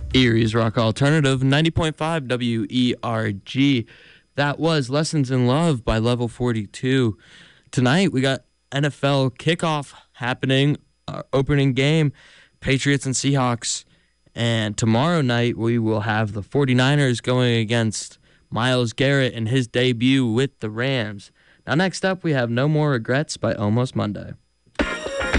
Erie's Rock Alternative, 90.5 WERG. That was Lessons in Love by Level 42. Tonight, we got NFL kickoff happening, our opening game, Patriots and Seahawks. And tomorrow night, we will have the 49ers going against Myles Garrett in his debut with the Rams. Now, next up, we have No More Regrets by Almost Monday.